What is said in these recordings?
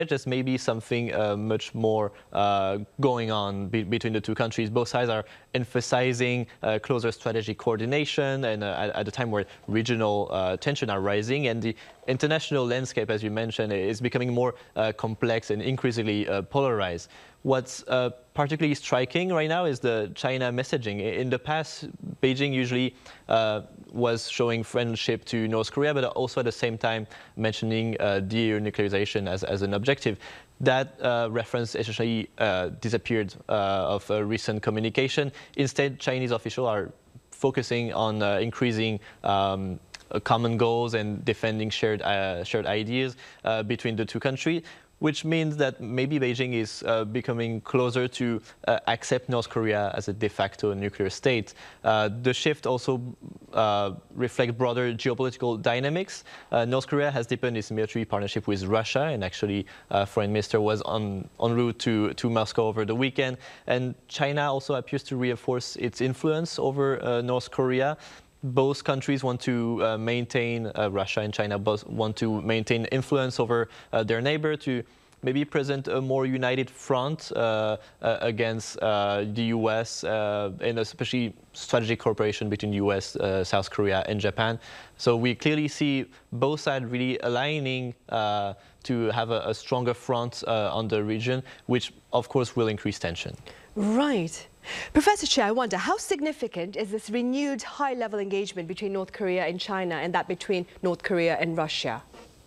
there's maybe something much more going on between the two countries. Both sides are emphasizing closer strategic coordination, and at a time where regional tension are rising, and the international landscape, as you mentioned, is becoming more complex and increasingly polarized. What's particularly striking right now is the China messaging. In the past, Beijing usually was showing friendship to North Korea, but also at the same time mentioning denuclearization as an objective. That reference essentially disappeared of recent communication. Instead, Chinese officials are focusing on increasing common goals and defending shared ideas between the two countries, which means that maybe Beijing is becoming closer to accept North Korea as a de facto nuclear state. The shift also reflects broader geopolitical dynamics. North Korea has deepened its military partnership with Russia, and actually Foreign Minister was en route to Moscow over the weekend. And China also appears to reinforce its influence over North Korea. Both countries want to maintain, Russia and China both want to maintain influence over their neighbor, to maybe present a more united front against the US, and especially strategic cooperation between the US, South Korea, and Japan. So we clearly see both sides really aligning to have a stronger front on the region, which of course will increase tension. Right. Professor Che, I wonder, how significant is this renewed high-level engagement between North Korea and China, and that between North Korea and Russia?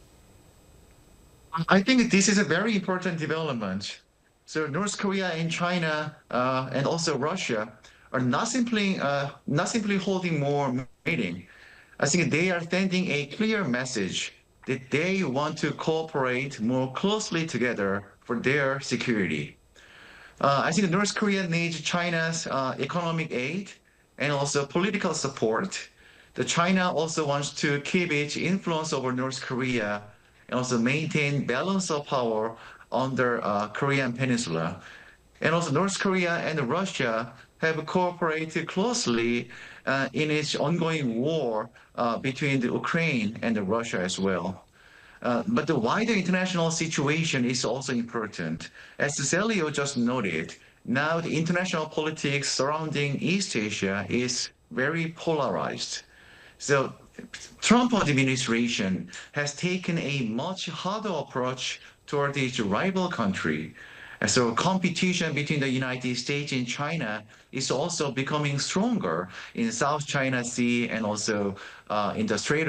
I think this is a very important development. So North Korea and China and also Russia are not simply holding more meeting. I think they are sending a clear message that they want to cooperate more closely together for their security. I think North Korea needs China's economic aid and also political support. China also wants to keep its influence over North Korea and also maintain balance of power on the Korean peninsula. And also North Korea and Russia have cooperated closely in its ongoing war between the Ukraine and Russia as well. But the wider international situation is also important. As Celio just noted, now the international politics surrounding East Asia is very polarized. So Trump administration has taken a much harder approach toward its rival country. And so competition between the United States and China is also becoming stronger in South China Sea and also in the Strait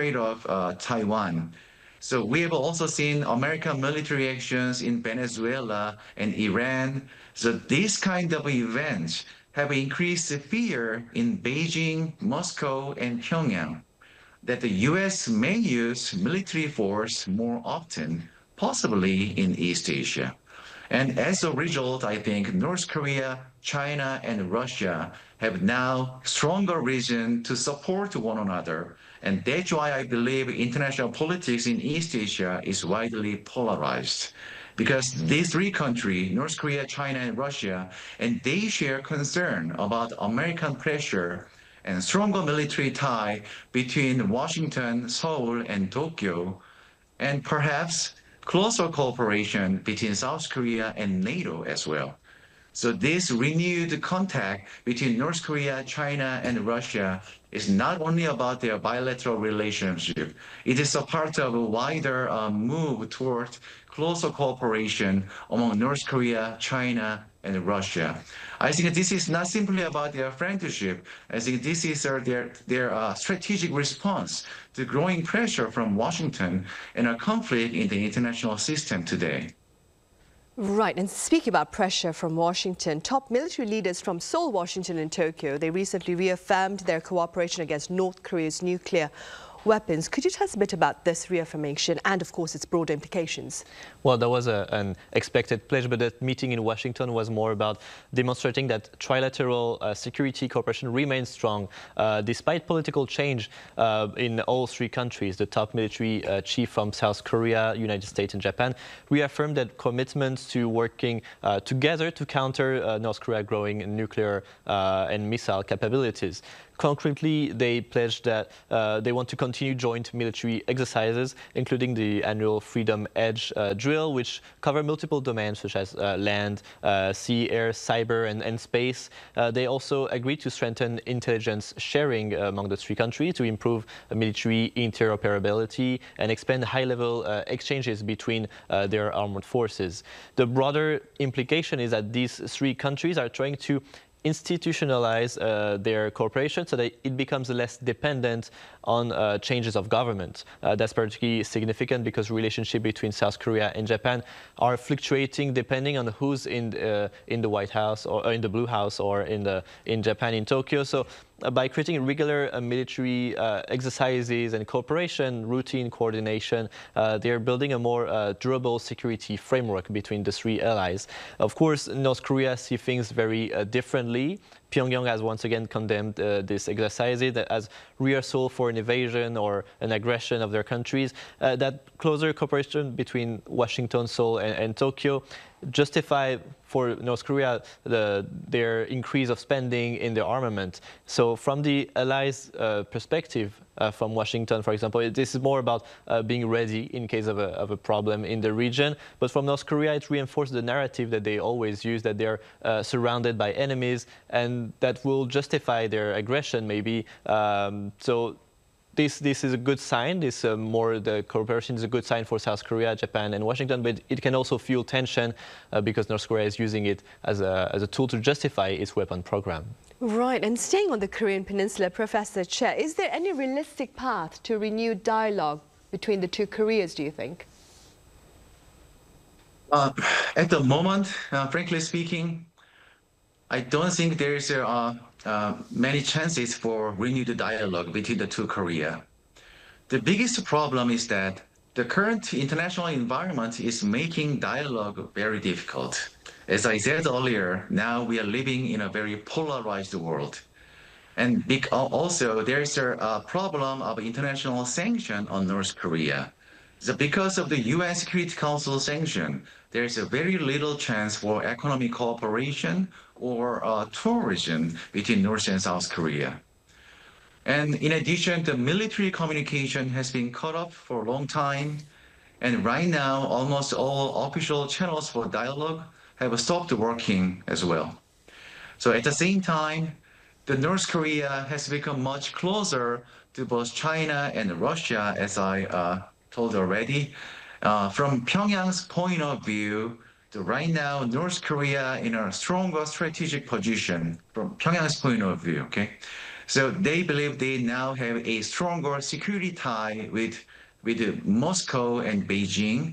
of Taiwan. So we have also seen American military actions in Venezuela and Iran. So these kind of events have increased fear in Beijing, Moscow, and Pyongyang that the US may use military force more often, possibly in East Asia. And as a result, I think North Korea, China, and Russia have now stronger reason to support one another. And that's why I believe international politics in East Asia is widely polarized. Because these three countries, North Korea, China, and Russia, and they share concern about American pressure and stronger military tie between Washington, Seoul, and Tokyo, and perhaps closer cooperation between South Korea and NATO as well. So this renewed contact between North Korea, China, and Russia is not only about their bilateral relationship. It is a part of a wider move toward closer cooperation among North Korea, China, and Russia. I think this is not simply about their friendship. I think this is their strategic response to growing pressure from Washington and a conflict in the international system today. Right, and speaking about pressure from Washington, top military leaders from Seoul, Washington, and Tokyo, they recently reaffirmed their cooperation against North Korea's nuclear weapons. Could you tell us a bit about this reaffirmation and, of course, its broader implications? Well, that was an expected pledge, but that meeting in Washington was more about demonstrating that trilateral security cooperation remains strong despite political change in all three countries. The top military chief from South Korea, United States, and Japan reaffirmed that commitments to working together to counter North Korea's growing nuclear and missile capabilities. Concretely, they pledged that they want to continue joint military exercises, including the annual Freedom Edge drill, which cover multiple domains such as land, sea, air, cyber, and space. They also agreed to strengthen intelligence sharing among the three countries to improve military interoperability and expand high-level exchanges between their armed forces. The broader implication is that these three countries are trying to institutionalize their cooperation so that it becomes less dependent on changes of government. That's particularly significant because relationship between South Korea and Japan are fluctuating depending on who's in the White House or in the Blue House or in Japan, in Tokyo. So by creating regular military exercises and cooperation, routine coordination, they're building a more durable security framework between the three allies. Of course, North Korea sees things very differently. Pyongyang has once again condemned this exercises as rehearsal for an invasion or an aggression of their countries. That closer cooperation between Washington, Seoul, and Tokyo justify for North Korea their increase of spending in their armament. So from the allies' perspective, from Washington, for example, this is more about being ready in case of a problem in the region. But from North Korea, it reinforces the narrative that they always use, that they're surrounded by enemies, and that will justify their aggression, maybe. So this is a good sign. The cooperation is a good sign for South Korea, Japan, and Washington, but it can also fuel tension because North Korea is using it as a tool to justify its weapon program. Right, and staying on the Korean Peninsula, Professor Che, is there any realistic path to renewed dialogue between the two Koreas, do you think? At the moment, frankly speaking, I don't think there is many chances for renewed dialogue between the two Korea. The biggest problem is that the current international environment is making dialogue very difficult. As I said earlier, now we are living in a very polarized world. And also, there is a problem of international sanction on North Korea. So because of the UN Security Council sanction, there is a very little chance for economic cooperation or tourism between North and South Korea. And in addition, the military communication has been cut off for a long time. And right now, almost all official channels for dialogue have stopped working as well. So at the same time, the North Korea has become much closer to both China and Russia, as I told already. From Pyongyang's point of view, right now, North Korea in a stronger strategic position from Pyongyang's point of view, okay? So they believe they now have a stronger security tie with Moscow and Beijing,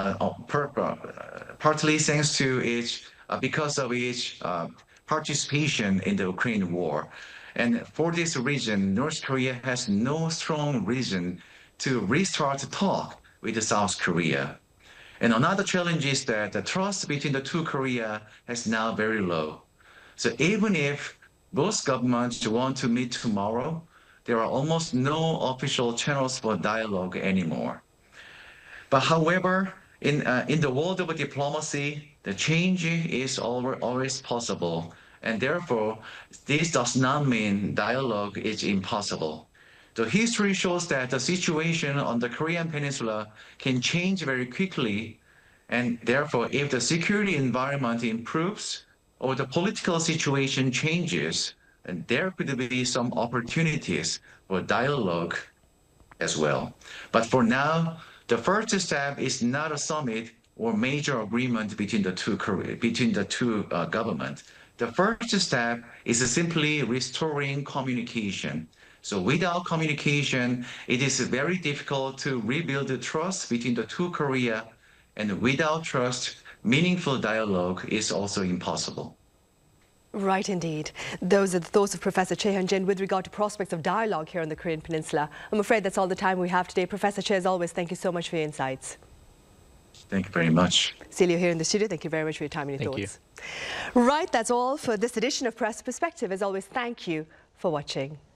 partly thanks to because of its participation in the Ukraine war. And for this reason, North Korea has no strong reason to restart talk with South Korea. And another challenge is that the trust between the two Korea is now very low. So even if both governments want to meet tomorrow, there are almost no official channels for dialogue anymore. But however, in the world of diplomacy, the change is always possible. And therefore, this does not mean dialogue is impossible. The history shows that the situation on the Korean Peninsula can change very quickly. And therefore, if the security environment improves or the political situation changes, and there could be some opportunities for dialogue as well. But for now, the first step is not a summit or major agreement between the two governments. The first step is simply restoring communication. So without communication, it is very difficult to rebuild the trust between the two Korea, and without trust, meaningful dialogue is also impossible. Right, indeed. Those are the thoughts of Professor Che Hyun-jin with regard to prospects of dialogue here on the Korean Peninsula. I'm afraid that's all the time we have today. Professor Che, as always, thank you so much for your insights. Thank you very much. Celio here in the studio, thank you very much for your time and your thoughts. Right, that's all for this edition of Press Perspective. As always, thank you for watching.